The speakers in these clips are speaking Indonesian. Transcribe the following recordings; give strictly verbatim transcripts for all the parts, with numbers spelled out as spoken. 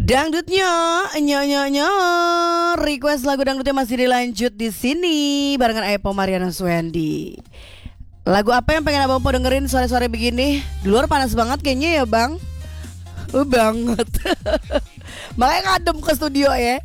Dangdutnya, nyo request lagu dangdutnya masih dilanjut di sini barengan Epo Mariana Swendi. Lagu apa yang pengen abang mau dengerin sore-sore begini? Di luar panas banget kayaknya ya bang. Uh, banget. Makanya ngadem ke studio ya.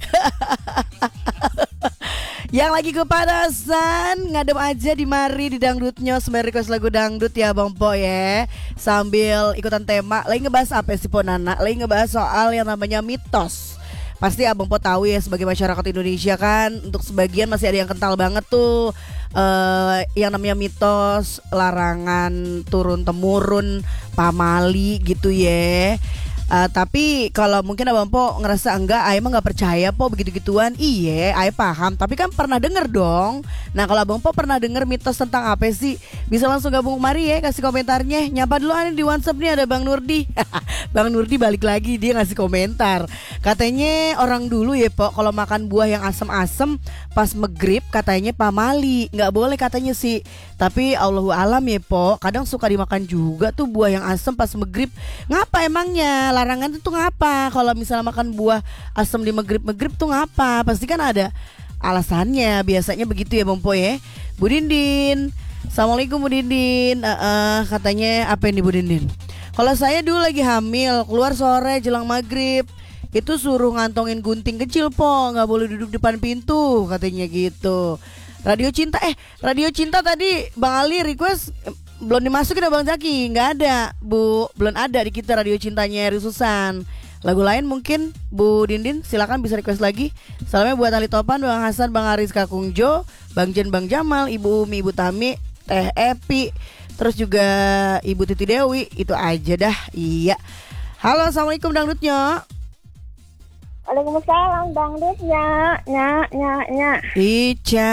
Yang lagi kepanasan ngadem aja di mari di dangdutnya sembari request lagu dangdut ya Bang Po ya. Sambil ikutan tema. Lagi ngebahas apa sih Po Nana? Lagi ngebahas soal yang namanya mitos. Pasti Abang Po tahu ya sebagai masyarakat Indonesia kan, untuk sebagian masih ada yang kental banget tuh uh, yang namanya mitos larangan turun temurun pamali gitu ya. Uh, tapi kalau mungkin Abang Po ngerasa enggak, Ayah emang gak percaya Po begitu-gituan. Iya, Ayah paham, tapi kan pernah denger dong. Nah kalau Abang Po pernah denger mitos tentang apa sih, bisa langsung gabung kemari ya, kasih komentarnya. Nyapa dulu nih di WhatsApp nih, ada Bang Nurdi. Bang Nurdi balik lagi, dia ngasih komentar. Katanya orang dulu ya Po, kalau makan buah yang asem-asem pas maghrib katanya pamali, gak boleh katanya sih. Tapi Allahu alam ya Po, kadang suka dimakan juga tuh buah yang asem pas maghrib. Ngapa emangnya? Larangan itu ngapa? Kalau misalnya makan buah asam di maghrib-maghrib tuh ngapa? Pasti kan ada alasannya. Biasanya begitu ya Bang Po ya. Bu Dindin, Assalamualaikum Bu Dindin. uh, uh, Katanya apa ini Bu Dindin? Kalau saya dulu lagi hamil, keluar sore jelang maghrib, itu suruh ngantongin gunting kecil Po, gak boleh duduk depan pintu, katanya gitu. Radio Cinta, eh Radio Cinta tadi Bang Ali request belum dimasukin ya Bang Zaki, nggak ada Bu, belum ada di kita Radio Cintanya Eri Susan. Lagu lain mungkin Bu Dindin silakan bisa request lagi. Salamnya buat Ali Topan, Bang Hasan, Bang Aris Kakungjo, Bang Jen, Bang Jamal, Ibu Umi, Ibu Tami, Teh Epi, terus juga Ibu Titi Dewi. Itu aja dah. Iya. Halo, assalamualaikum dangdutnya. Waalaikumsalam dangdutnya. Nya nya nya. Ica.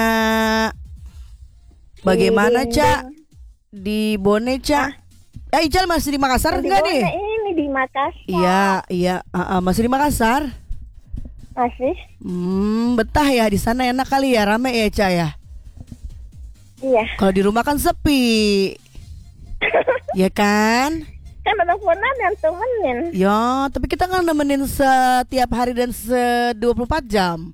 Bagaimana Cak? Di Bone Cak. Eh Ical masih di Makassar enggak nih? Ini di Makassar. Iya, iya, uh, uh, masih di Makassar. Masih. Hmm, betah ya di sana, enak kali ya, rame ya Ca ya. Iya. Kalau di rumah kan sepi. Ya kan? Kan teleponan yang temenin. Ya, tapi kita kan nemenin setiap hari dan se dua puluh empat jam.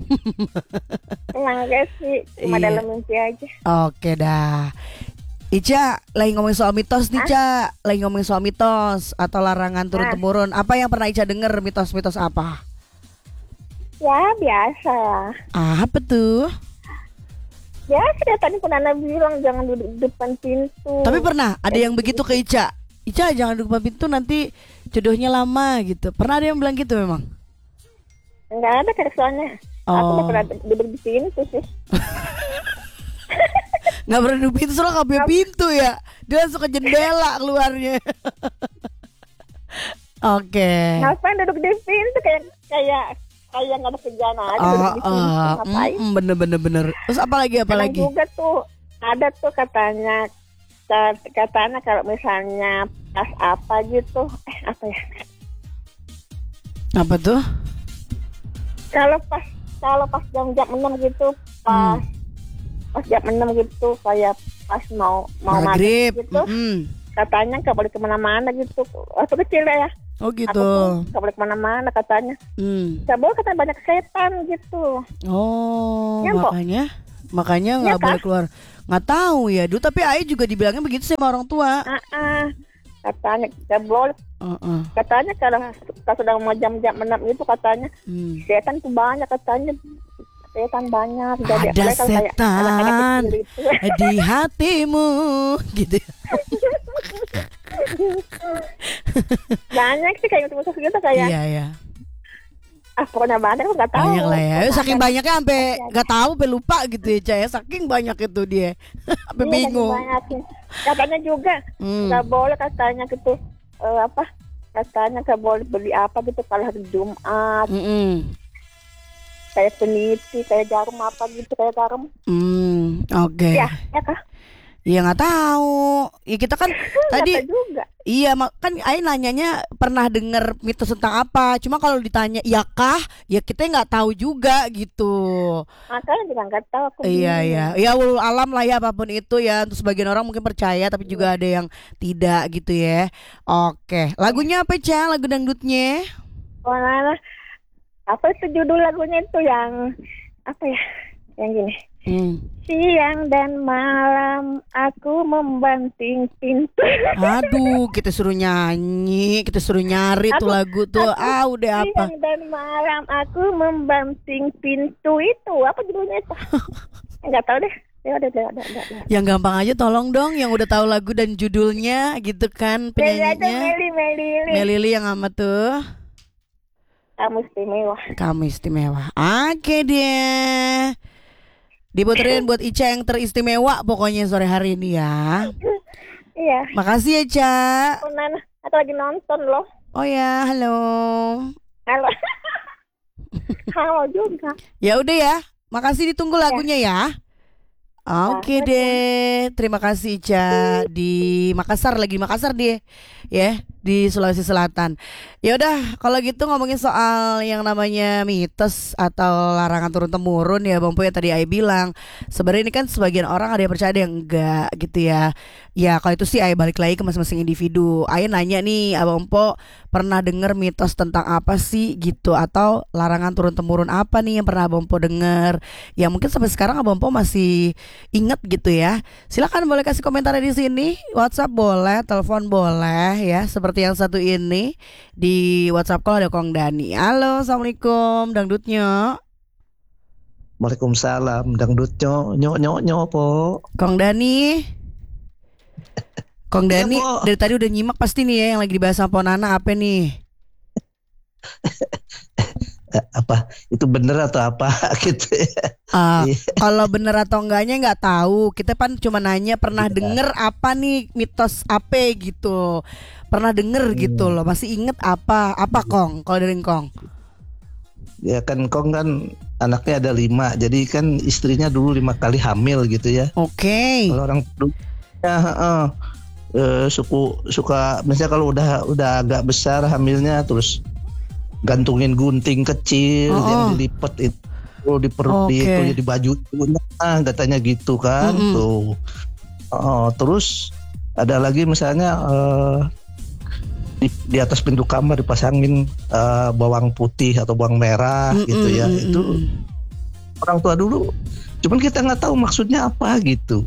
Enggak sih, cuma iya. dalam mimpi aja. Oke dah. Ica, lagi ngomongin soal mitos nih Ca. Lagi ngomongin soal mitos atau larangan turun-temurun. Apa yang pernah Ica denger, mitos-mitos apa? Ya biasa. Apa tuh? Ya sudah tadi pun Anda bilang jangan duduk di depan pintu. Tapi pernah ada yang begitu ke Ica? Ica jangan duduk depan pintu nanti jodohnya lama gitu. Pernah ada yang bilang gitu memang? Enggak ada kan soalnya. Oh. Aku gak pernah duduk di pintu sih. Gak pernah duduk pintu, soalnya gak punya pintu ya. Dia langsung ke jendela keluarnya. Oke. Okay. Ngapain duduk di pintu kayak kayak kayak nggak ada kerjaan aja oh, duduk di pintu, oh, ngapain? Mm, bener bener bener. Terus apa lagi apa Kadang lagi? juga tuh ada tuh katanya katanya kalau misalnya pas apa gitu, eh apa ya? Apa tuh? Kalau pas kalau pas jam-jam enam gitu, pas hmm. pas jam enam gitu kayak pas mau mau maghrib gitu, mm-hmm. katanya nggak boleh kemana-mana gitu. Waktu kecil ya. Oh gitu. Aku nggak boleh kemana-mana katanya. Mm. Nggak boleh, katanya banyak setan gitu. Oh ya, makanya makanya nggak ya, boleh keluar. Nggak tahu ya, dulu tapi Ayah juga dibilangnya begitu sama orang tua. Uh-uh. Katanya nggak boleh. Uh-uh. Katanya kalau kalau sudah mau jam-jam enam itu katanya hmm. setan tuh banyak katanya. Setan banyak. Jadi ada setan kayak di hatimu gitu. Banyak sih kayak gitu gitu kayak. Iya iya. Ah pokoknya banyak aku nggak tahu. Banyak lah ya. Banyak. Saking banyaknya sampai nggak tahu, sampai lupa gitu ya Caya. Saking banyak itu dia. Sampai iya, bingung. Katanya juga nggak hmm. boleh katanya gitu uh, apa? Katanya nggak boleh beli apa gitu kalau hari Jumat. Mm-mm. Kayak peniti, kayak jarum apa gitu, kayak garam. Hmm, oke. Okay. Ya, ya kah? Iya nggak tahu. Ya kita kan tadi. Juga. Iya, kan Ai nanyanya pernah dengar mitos tentang apa. Cuma kalau ditanya iya kah, ya kita nggak tahu juga gitu. Makanya juga nggak tahu aku. Iya iya. Ya ulul alam lah ya apapun itu ya. Untuk sebagian orang mungkin percaya, tapi juga ada yang tidak gitu ya. Oke. Lagunya apa Ca? Lagu dangdutnya? Mana apa itu judul lagunya itu yang apa ya? Yang gini. Hmm. Siang dan malam aku membanting pintu. Aduh, kita suruh nyanyi, kita suruh nyari tuh Aku- lagu tuh. aku- Ah, udah apa? Siang dan malam aku membanting pintu itu. Apa judulnya itu? Enggak tahu deh. Ya udah, udah, udah, udah, udah. Yang gampang aja tolong dong yang udah tahu lagu dan judulnya gitu kan Meli aja, penyanyinya. Meli, Meli, Meli. Melili yang sama tuh. Kamu istimewa. Kamu istimewa. Oke deh. Diputerin buat Ica yang teristimewa pokoknya sore hari ini ya. Iya. Makasih ya, Ca. Oh, Nana, aku lagi nonton loh. Oh ya, halo. Halo. Halo juga. Ya udah ya. Makasih, ditunggu lagunya ya. Oke deh. Terima kasih Ica di Makassar, lagi di Makassar dia. Ya, di Sulawesi Selatan. Ya udah, kalau gitu ngomongin soal yang namanya mitos atau larangan turun temurun ya Bang Po ya, tadi Ai bilang. Sebenarnya ini kan sebagian orang ada yang percaya ada yang enggak gitu ya. Ya kalau itu sih Ai balik lagi ke masing-masing individu. Ai nanya nih Abang Po, pernah denger mitos tentang apa sih gitu, atau larangan turun temurun apa nih yang pernah Abang Po denger? Ya mungkin sampai sekarang Abang Po masih inget gitu ya. Silakan boleh kasih komentar di sini. WhatsApp boleh, telepon boleh ya. Seperti yang satu ini di WhatsApp call ada Kong Dani. Halo, assalamualaikum, dangdutnya. Waalaikumsalam, dangdutnya nyok nyok nyok po. Kong Dani. Kong Iya, Dani Po. dari tadi udah nyimak pasti nih ya yang lagi dibahas sama Ponana apa nih? Eh, apa itu bener atau apa gitu ya. Ah, Iya. kalau bener atau enggaknya nggak tahu. Kita kan cuma nanya pernah Iya. denger apa nih mitos apa gitu. Pernah denger gitu Hmm. loh. Masih inget apa? Apa Kong? Kalau dari Kong? Ya kan Kong kan anaknya ada lima, jadi kan istrinya dulu lima kali hamil gitu ya. Oke. Kalau orang dulu ya heeh, eh, suku suka misalnya kalau udah udah agak besar hamilnya terus gantungin gunting kecil Oh, yang oh. dilipet itu di perut Oke. itu jadi baju nah, katanya gitu kan. Mm-mm. Tuh. Oh, terus ada lagi misalnya eh, di, di atas pintu kamar dipasangin eh, bawang putih atau bawang merah Mm-mm, gitu ya. mm-mm. Itu orang tua dulu. Cuman kita nggak tahu maksudnya apa gitu.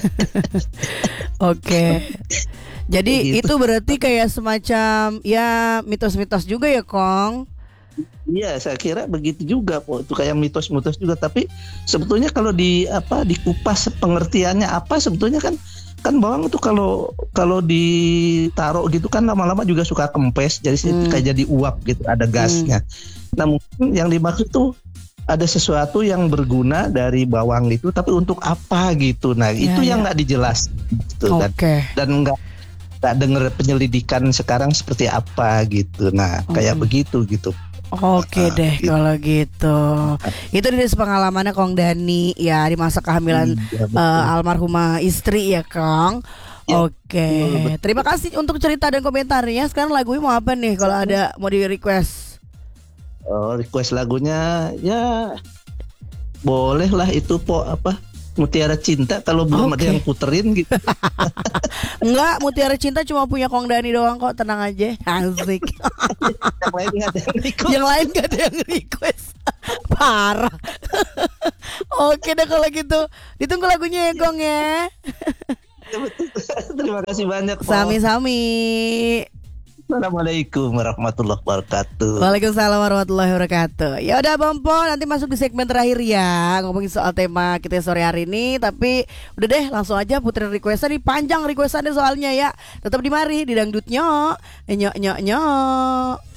Oke. Jadi Gitu. itu berarti kayak semacam ya mitos-mitos juga ya Kong. Iya, saya kira begitu juga, Po. Itu kayak mitos-mitos juga. Tapi sebetulnya kalau di apa dikupas pengertiannya apa sebetulnya kan kan bawang itu kalau kalau ditaruh gitu kan lama-lama juga suka kempes, jadi Hmm. kayak jadi uap gitu, ada gasnya. Nah mungkin yang dimaksud tuh ada sesuatu yang berguna dari bawang itu, tapi untuk apa gitu. Nah Ya, itu ya. yang nggak dijelas gitu dan Oke. dan nggak nggak dengar penyelidikan sekarang seperti apa gitu. Nah kayak Hmm. begitu gitu. Oke Ah, deh gitu. kalau gitu. Itu dari pengalamannya Kong Dani ya di masa kehamilan Iya, betul. eh, almarhumah istri ya Kong. Ya, Oke. Terima kasih untuk cerita dan komentarnya. Sekarang lagunya mau apa nih kalau ada mau di request? Oh, request lagunya ya boleh lah itu Po apa Mutiara Cinta kalau belum ada Oke. yang puterin gitu. Enggak, Mutiara Cinta cuma punya Kong Dani doang kok, tenang aja. Asik. Yang lain nggak ada yang request. Yang lain gak ada yang request. Parah. Oke deh kalau gitu. Ditunggu lagunya ya Kong ya. Terima kasih banyak Po. Sami-sami. Assalamualaikum warahmatullahi wabarakatuh. Waalaikumsalam warahmatullahi wabarakatuh. Ya udah Bang Po, nanti masuk di segmen terakhir ya, ngomongin soal tema kita sore hari ini. Tapi udah deh, langsung aja puterin requestan nih, panjang requestannya soalnya ya. Tetap di mari di dangdut nyok, nyok nyok nyok.